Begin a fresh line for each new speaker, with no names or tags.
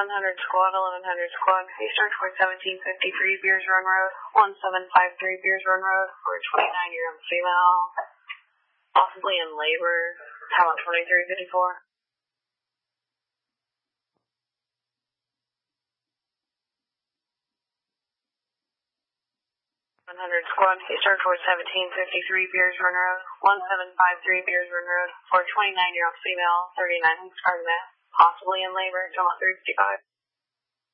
1100 squad, 1100 squad. Eastern towards 1753 Beers Run Road, 1753 Beers Run Road for a 29-year-old female, possibly in labor. How about 2354? 100 squad, Eastern towards 1753 Beers Run Road, 1753 Beers Run Road for a 29-year-old female, 39 weeks pregnant, possibly in labor. How about 355?